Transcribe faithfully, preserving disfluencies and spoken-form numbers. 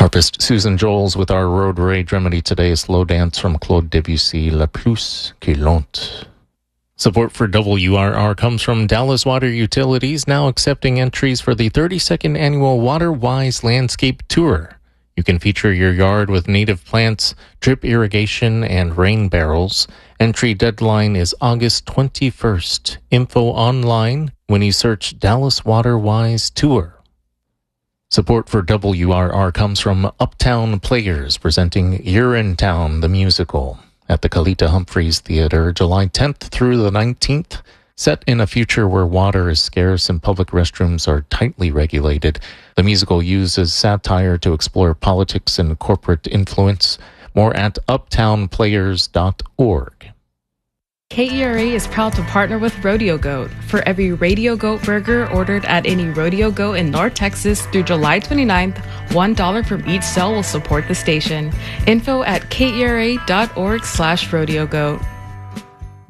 Harpist Susan Joles with our road rage remedy today, a slow dance from Claude Debussy, La Plus que Lente. Support for W R R comes from Dallas Water Utilities, now accepting entries for the thirty-second annual WaterWise Landscape Tour. You can feature your yard with native plants, drip irrigation, and rain barrels. Entry deadline is August twenty-first. Info online when you search Dallas WaterWise Tour. Support for W R R comes from Uptown Players, presenting Urinetown the Musical at the Kalita Humphreys Theater, July tenth through the nineteenth. Set in a future where water is scarce and public restrooms are tightly regulated, the musical uses satire to explore politics and corporate influence. More at uptown players dot org. K E R A is proud to partner with Rodeo Goat. For every Radio Goat burger ordered at any Rodeo Goat in North Texas through July twenty-ninth, one dollar from each sale will support the station. Info at K E R A dot org slash Rodeo Goat.